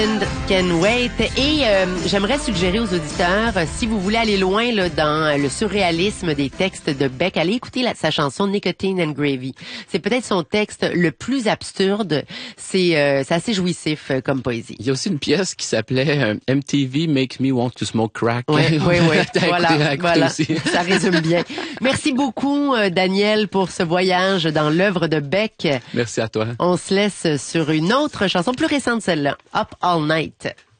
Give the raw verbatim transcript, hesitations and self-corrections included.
Can Wait. Et euh, j'aimerais suggérer aux auditeurs, euh, si vous voulez aller loin là, dans le surréalisme des textes de Beck, allez écouter la, sa chanson Nicotine and Gravy. C'est peut-être son texte le plus absurde. C'est euh, c'est assez jouissif euh, comme poésie. Il y a aussi une pièce qui s'appelait euh, M T V Make Me Want to Smoke Crack. Oui, oui, oui. Voilà, écouté, voilà. aussi. Ça résume bien. Merci beaucoup, euh, Daniel, pour ce voyage dans l'œuvre de Beck. Merci à toi. On se laisse sur une autre chanson plus récente, celle-là, Up All Night.